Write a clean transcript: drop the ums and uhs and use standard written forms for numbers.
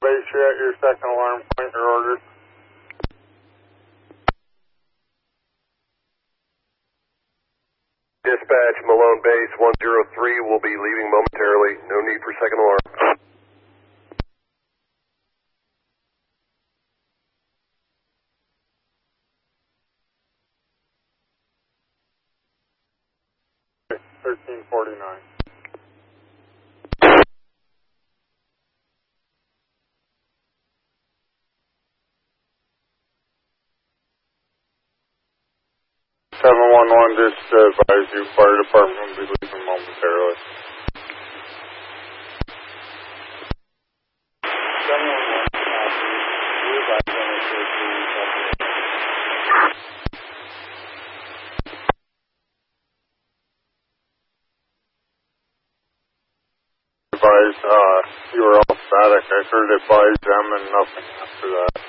Base, you're at your second alarm point or orders. Dispatch, Malone Base 103 will be leaving momentarily. No need for second alarm. Okay, 1349. Just to advise you, fire department will be leaving momentarily. 711, advise, you were all static. I heard advise them and nothing after that.